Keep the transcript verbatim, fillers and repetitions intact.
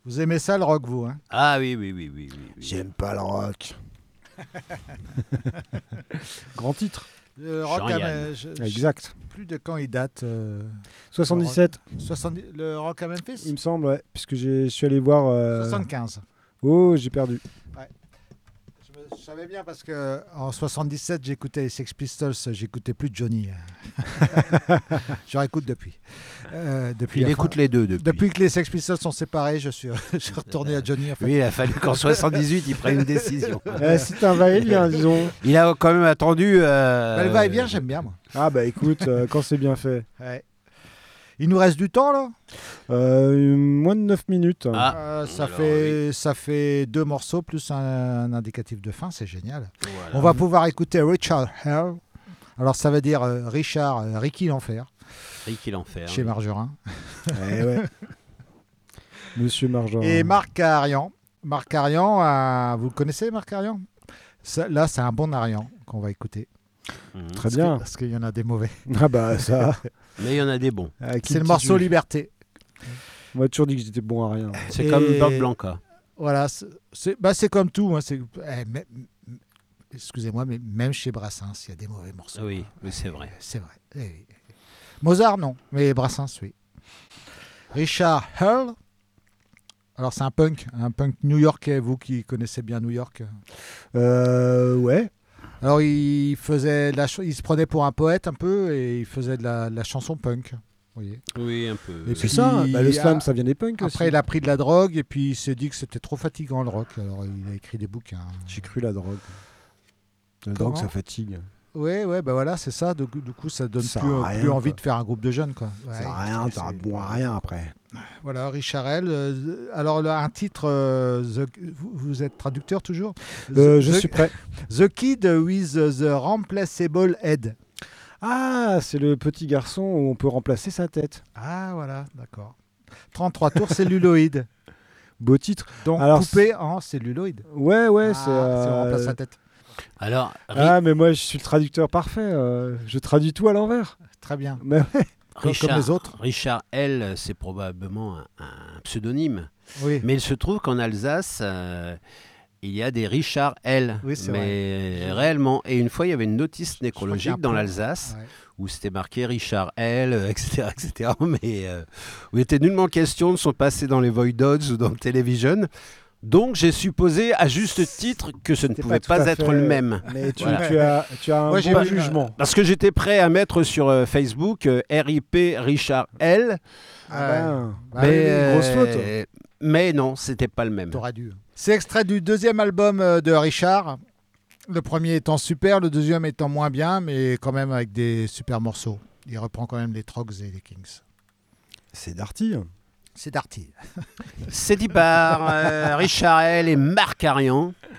Vous aimez ça le rock, vous hein? Ah oui, oui, oui, oui, oui, oui. J'aime pas le rock. Grand titre. Le rock, Jean-Yann. à, je, je Exact. sais plus de quand il date. Euh, soixante-dix-sept, soixante-dix le rock à Memphis. il me semble, ouais. Puisque j'ai- je suis allé voir... euh, soixante-quinze. Oh, j'ai perdu. Je, me- je savais bien parce que en soixante-dix-sept, j'écoutais les Sex Pistols, j'écoutais plus Johnny. Je réécoute depuis. Euh, depuis Il la écoute fin- les deux depuis. Depuis que les Sex Pistols sont séparés, je suis, je suis retourné à Johnny. En fait. Oui, il a fallu qu'en soixante-dix-huit, il prenne une décision. Euh, c'est un va-et-vient, disons. Il a quand même attendu... euh, Bah, le va-et-vient, j'aime bien, moi. Ah bah écoute, euh, quand c'est bien fait. Ouais. Il nous reste du temps, là Euh, moins de neuf minutes. Ah, Euh, ça, alors, fait, ça fait deux morceaux plus un, un indicatif de fin, c'est génial. voilà. On va pouvoir écouter Richard Hell. Alors, ça veut dire euh, Richard, euh, Ricky l'Enfer, Ricky l'enfer. chez Margerin. Eh ouais. Monsieur Margerin. Et Marc Arian. Marc Arian, euh, vous le connaissez, Marc Arian Ça, Là, c'est un bon Arian qu'on va écouter. Mhm. Très Parce bien. que- Parce qu'il y en a des mauvais. Ah bah ça. Mais il y en a des bons. Avec C'est une le petite morceau juge. Liberté. On m'a toujours dit que j'étais bon à rien. C'est Et- comme Bob Blanca. Voilà, c'est c'est- bah, c'est comme tout. Hein, c'est- eh, mais- excusez-moi, mais même chez Brassens, il y a des mauvais morceaux. Oui, oui, c'est vrai. C'est vrai. Eh oui. Mozart, non, mais Brassens, oui. Richard Hell. Alors, c'est un punk, un punk new-yorkais, vous qui connaissez bien New York. Euh, ouais. Alors, il faisait de la ch- il se prenait pour un poète un peu et il faisait de la, de la chanson punk. Vous voyez. Oui, un peu. Et C'est puis, ça. Bah, le slam, ah, ça vient des punks Après, aussi. il a pris de la drogue et puis il s'est dit que c'était trop fatigant le rock. Alors, il a écrit des bouquins. J'ai cru la drogue. La Comment drogue, ça fatigue. Ouais, ouais, bah voilà, c'est ça. Du coup, du coup, ça donne Ça plus, sert à rien, plus envie quoi. de faire un groupe de jeunes, quoi. Ouais, Ça sert à rien, c'est- t'as c'est- bon à rien après. Voilà, Richard Hell. euh, alors, là, un titre, euh, The- vous, vous êtes traducteur toujours Euh, The- je The- suis prêt. The Kid with the Replaceable Head. Ah, c'est le petit garçon où on peut remplacer sa tête. Ah, voilà, d'accord. trente-trois tours celluloïde. Beau titre. Donc, Alors, coupé en celluloïde. Ouais, ouais, Ah, c'est. c'est on euh, remplace sa tête. Alors, Ri- Ah, mais moi, je suis le traducteur parfait. euh, je traduis tout à l'envers. Très bien. Mais ouais. comme Richard, les autres. Richard L, c'est probablement un, un pseudonyme. Oui. Mais il se trouve qu'en Alsace, euh, il y a des Richard L. Oui, c'est mais vrai. réellement. Et une fois, il y avait une notice qu'il y a nécrologique un dans point. l'Alsace Ouais. où c'était marqué Richard L, et cetera, et cetera. Mais euh, où il était nullement question de son passé dans les Void Odds ou dans le Television. Donc, j'ai supposé, à juste titre, que ce ne C'était pouvait tout pas, à être fait- le même. Mais tu, Voilà. tu as, tu as un Moi, j'ai bon pas- jugement. Parce que j'étais prêt à mettre sur euh, Facebook euh, R I P Richard L. Ah ben, Bah mais, oui, grosse faute. euh, mais non, c'était pas le même. T'aurais dû. C'est extrait du deuxième album euh, de Richard. Le premier étant super, le deuxième étant moins bien, mais quand même avec des super morceaux. Il reprend quand même les Trogs et les Kings. c'est Darty. C'est Darty. C'est dit par euh, Richard L et Marc Arian.